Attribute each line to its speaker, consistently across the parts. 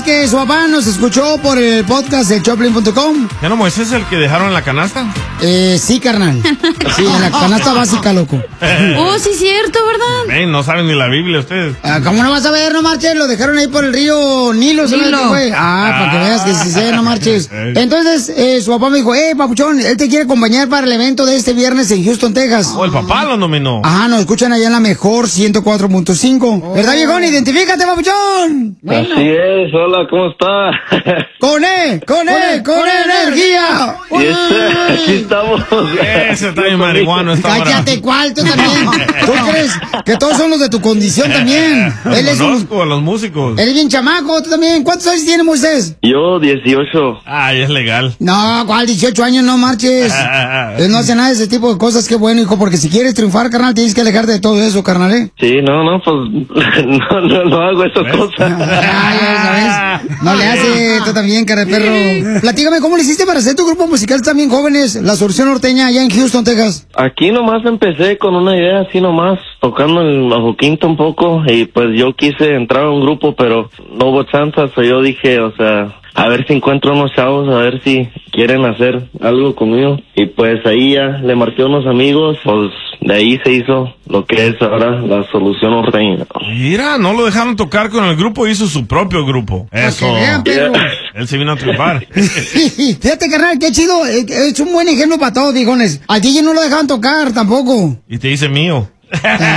Speaker 1: más que su papá nos escuchó por el podcast de Choplin.com.
Speaker 2: ¿Ya no Moisés el que dejaron en la canasta?
Speaker 1: Sí, carnal. Sí, en la canasta básica, loco.
Speaker 3: Oh, sí, cierto, ¿verdad?
Speaker 2: No saben ni la Biblia ustedes.
Speaker 1: ¿Cómo no vas a ver? No marches, lo dejaron ahí por el río Nilo. Para que veas que sí sé, no marches. Entonces, su papá me dijo, papuchón, él te quiere acompañar para el evento de este viernes en Houston, Texas.
Speaker 2: El papá lo nominó.
Speaker 1: Ajá, nos escuchan allá en la mejor 104.5. ¿Verdad, viejón? Identifícate, papuchón.
Speaker 4: Bueno. Así es, hola, ¿cómo está?
Speaker 1: ¡Con energía!
Speaker 4: Aquí estamos.
Speaker 2: Ese está bien marihuano.
Speaker 1: Cállate, ¿cuál? Tú también. ¿Tú crees que todos son los de tu condición también? Él es
Speaker 2: Conozco a los músicos.
Speaker 1: Él es bien chamaco, tú también. ¿Cuántos años tiene Moisés?
Speaker 4: Yo, 18.
Speaker 2: Ay, es legal.
Speaker 1: No, ¿cuál 18 años? No marches. Él no hace nada de ese tipo de cosas. Qué bueno, hijo, porque si quieres triunfar, carnal, tienes que alejarte de todo eso, carnal, ¿eh?
Speaker 4: Sí, pues no hago esas cosas.
Speaker 1: ¿Sabes? No le hace, tú también, cara de perro. Platícame, ¿cómo le hiciste para hacer tu grupo musical también, jóvenes? La Solución Norteña, allá en Houston, Texas.
Speaker 4: Aquí nomás empecé con una idea así nomás, tocando el bajo quinto un poco, y pues yo quise entrar a un grupo, pero no hubo chance, yo dije, a ver si encuentro unos chavos, a ver si quieren hacer algo conmigo. Y pues ahí ya le marqué a unos amigos, pues de ahí se hizo lo que es ahora la Solución Norteña.
Speaker 2: Mira, no lo dejaron tocar con el grupo, hizo su propio grupo. Eso. Él se vino a triunfar.
Speaker 1: Fíjate, carnal, qué chido. Es un buen ejemplo para todos, viejones. A DJ no lo dejaban tocar tampoco.
Speaker 2: Y te dice mío.
Speaker 1: Tú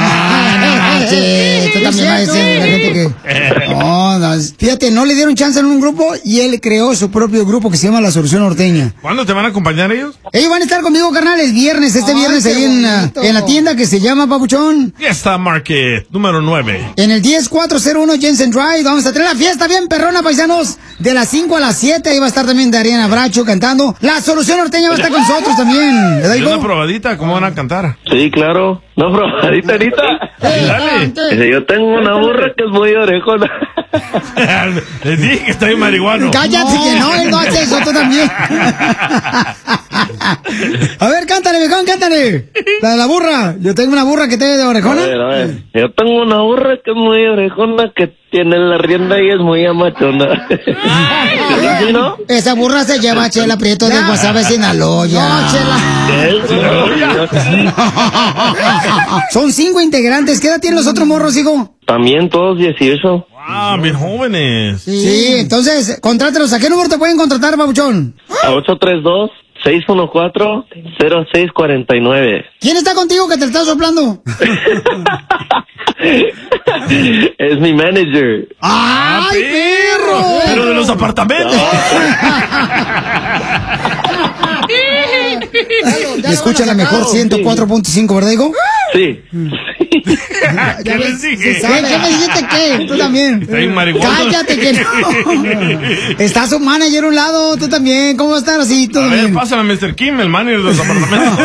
Speaker 1: también vas a decir la gente que... fíjate, no le dieron chance en un grupo y él creó su propio grupo que se llama La Solución Norteña.
Speaker 2: ¿Cuándo te van a acompañar ellos?
Speaker 1: Ellos van a estar conmigo, carnal, el viernes, viernes ahí en la tienda que se llama, papuchón.
Speaker 2: Fiesta Market, número 9.
Speaker 1: En el 10401 Jensen Drive. Vamos a tener la fiesta bien perrona, paisanos. De las 5 a las 7, ahí va a estar también Dariana Bracho cantando. La Solución Norteña va a estar con nosotros también.
Speaker 2: ¿Y una probadita? ¿Cómo van a cantar?
Speaker 4: Sí, claro. No, probadita ahorita.
Speaker 2: Dale.
Speaker 4: Yo tengo una burra que es muy orejona.
Speaker 2: Les dije que está bien marihuano.
Speaker 1: Cállate, que no, él no hace eso, tú también. A ver, cántale, viejón, cántale. La burra. Yo tengo una burra que te de orejona.
Speaker 4: A ver. Yo tengo una burra que es muy orejona, que tiene la rienda y es muy amachona. ¿Sí, no?
Speaker 1: Esa burra se llama Chela Prieto de Guasave, Sinaloa. No, Chela. Son 5 integrantes. ¿Qué edad tienen los otros morros, hijo?
Speaker 4: También todos 18.
Speaker 2: Ah, bien jóvenes.
Speaker 1: Sí, entonces, contrátelos. ¿A qué número te pueden contratar, babuchón?
Speaker 4: A 832-614-0649.
Speaker 1: ¿Quién está contigo que te está soplando?
Speaker 4: Es mi manager.
Speaker 1: ¡Ay, perro!
Speaker 2: Pero de los apartamentos.
Speaker 1: Y escucha la mejor 104.5, ¿verdad, hijo?
Speaker 4: Sí.
Speaker 2: ¿Qué les dije?
Speaker 1: ¿Qué me dijiste qué? Tú también.
Speaker 2: Está bien marihuana.
Speaker 1: Cállate que no. Está su manager a un lado, tú también. ¿Cómo va a estar así? Tú
Speaker 2: A ver, pásame a Mr. Kim, el manager de los apartamentos.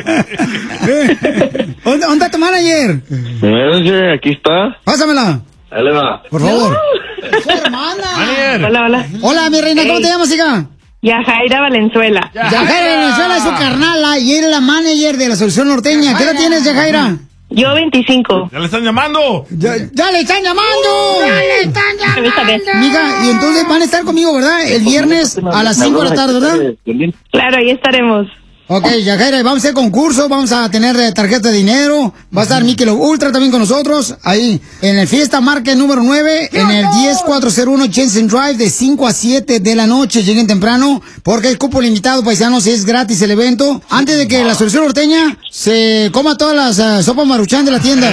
Speaker 1: ¿Dónde está tu manager?
Speaker 4: Mi manager, aquí está.
Speaker 1: Pásamela.
Speaker 4: Ahí le va.
Speaker 1: Por favor.
Speaker 5: Su hermana.
Speaker 2: Manager.
Speaker 5: Hola.
Speaker 1: Hola, mi reina, ¿cómo te llamas, hija?
Speaker 5: Yajaira Valenzuela.
Speaker 1: Yajaira Valenzuela es su carnala y eres la manager de La Solución Norteña. ¿Qué edad tienes, Yajaira?
Speaker 5: Yo 25.
Speaker 2: ¡Ya le están llamando!
Speaker 1: ¡Ya le están llamando! Mija, y entonces van a estar conmigo, ¿verdad? El viernes a las 5 de la tarde, ¿verdad?
Speaker 5: Claro, ahí estaremos.
Speaker 1: Ok, Yajaira, vamos a hacer concurso, vamos a tener tarjeta de dinero, va a estar Michelob Ultra también con nosotros, ahí en el Fiesta Market número 9, en el 10401 Jensen Drive, de 5 a 7 de la noche. Lleguen temprano, porque hay cupo limitado, paisanos, es gratis el evento. Antes de que La Solución Norteña se coma todas las sopas Maruchan de la tienda.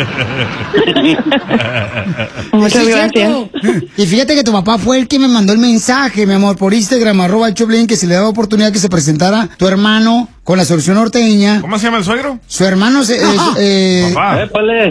Speaker 5: Muchas gracias.
Speaker 1: Y fíjate que tu papá fue el que me mandó el mensaje, mi amor, por Instagram, @Choplin, que se le daba oportunidad que se presentara tu hermano con La Solución Norteña.
Speaker 2: ¿Cómo se llama el suegro?
Speaker 1: Su hermano
Speaker 2: Papá.
Speaker 4: ¡Épale!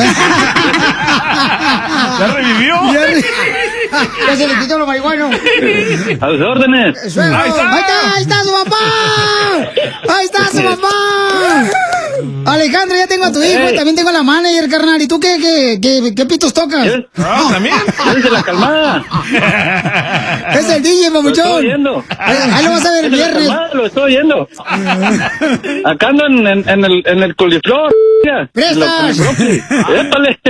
Speaker 2: ¿Ya revivió?
Speaker 1: Ya se le quitó lo marihuano.
Speaker 4: ¡A sus órdenes!
Speaker 1: Ahí está su papá. Ahí está su papá. Alejandro, ya tengo a tu hijo, también tengo a la manager, carnal. ¿Y tú qué pitos tocas?
Speaker 2: ¿También?
Speaker 6: ¡Déjense la calmada!
Speaker 1: Es el DJ, papuchón.
Speaker 6: Lo estoy oyendo.
Speaker 1: Ahí lo vas a ver el viernes.
Speaker 6: Lo estoy oyendo. Acá ando en el coliflor.
Speaker 1: ¡Prestas!
Speaker 6: ¡Épale!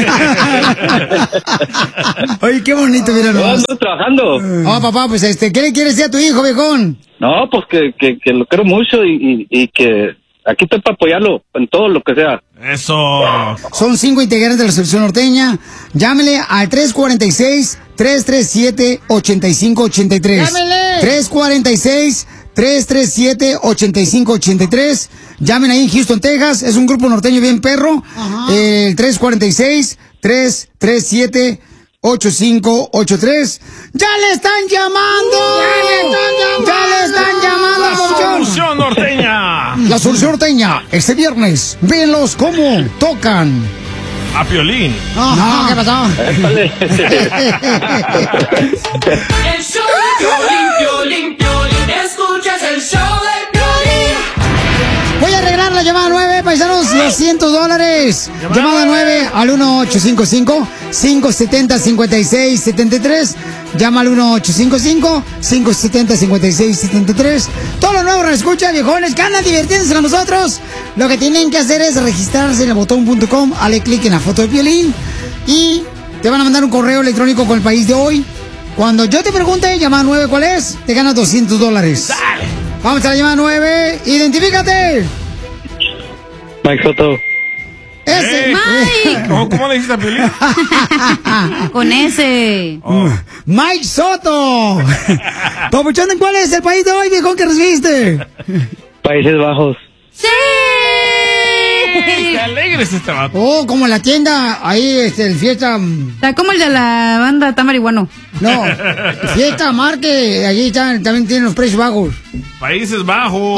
Speaker 1: Oye, qué bonito, mira nomás.
Speaker 6: Ando trabajando.
Speaker 1: Papá, pues ¿qué le quieres decir a tu hijo, viejón?
Speaker 6: No, pues que lo quiero mucho y que aquí estoy para apoyarlo en todo lo que sea.
Speaker 2: Eso.
Speaker 1: Son 5 integrantes de la selección norteña. Llámele al 346-337-8583. ¡Llámele! 346-337-8583. Llamen ahí en Houston, Texas. Es un grupo norteño bien perro. El 346-337-8583. ¡Ya le están llamando! ¡Ya le están llamando!
Speaker 2: ¡La solución norteña!
Speaker 1: La solución norteña. Este viernes, véanlos cómo tocan.
Speaker 2: A Piolín.
Speaker 1: No, ¿qué pasó?
Speaker 7: El show de Piolín, escuchas el show de Piolín.
Speaker 1: Voy a arreglar la llamada 9, paisanos, $200. Llamada 9 al 1855-570-5673. Llama al 1855-570-5673. Todos los nuevos escucha, viejones, que andan divirtiéndose con nosotros. Lo que tienen que hacer es registrarse en el botón.com, dale clic en la foto de Piolín y te van a mandar un correo electrónico con el país de hoy. Cuando yo te pregunte, llamada 9, ¿cuál es? Te ganas $200. Dale. Vamos a la llamada 9. ¡Identifícate!
Speaker 6: Mike Soto.
Speaker 1: ¡Ese!
Speaker 3: ¡Mike!
Speaker 2: ¿Cómo le dijiste a Piolín?
Speaker 3: Con ese.
Speaker 1: ¡Mike Soto! Papuchón, ¿cuál es el país de hoy, viejón, que recibiste?
Speaker 6: Países Bajos.
Speaker 3: ¡Sí!
Speaker 2: ¡Qué alegre es este vato!
Speaker 1: Oh, como en la tienda, ahí, el fiesta...
Speaker 3: Está como el de la banda Está Marihuano.
Speaker 1: No, fiesta Marque, allí están, también tienen los precios bajos.
Speaker 2: Países Bajos.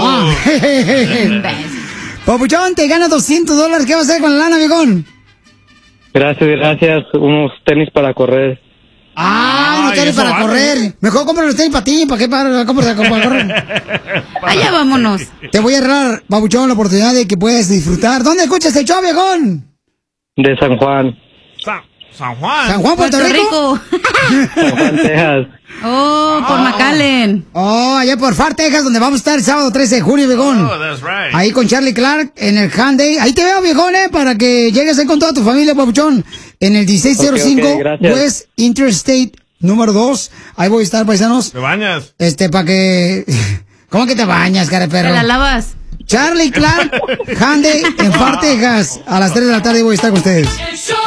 Speaker 1: Papuchón, te gana $200. ¿Qué vas a hacer con la lana, viejón?
Speaker 6: Gracias. Unos tenis para correr.
Speaker 1: No tenis para correr. Mejor compra los tenis para ti. ¿Para qué para correr?
Speaker 3: Allá vámonos.
Speaker 1: Te voy a regalar, Papuchón, la oportunidad de que puedas disfrutar. ¿Dónde escuchas el show, viejón?
Speaker 6: De San Juan.
Speaker 2: San Juan.
Speaker 1: ¿San Juan, Puerto Rico?
Speaker 6: San Juan, Texas.
Speaker 3: Por McAllen.
Speaker 1: Allá por Far, Texas, donde vamos a estar el sábado 13 de junio, viejón.
Speaker 2: That's right.
Speaker 1: Ahí con Charlie Clark en el Handay. Ahí te veo, viejón, para que llegues ahí con toda tu familia, Papuchón. En el 1605 West Interstate número 2. Ahí voy a estar, paisanos.
Speaker 2: ¿Te bañas?
Speaker 1: Para que... ¿Cómo que te bañas, cara de perro?
Speaker 3: Te la lavas.
Speaker 1: Charlie Clark, Handay en Far, Texas. A las 3 de la tarde voy a estar con ustedes.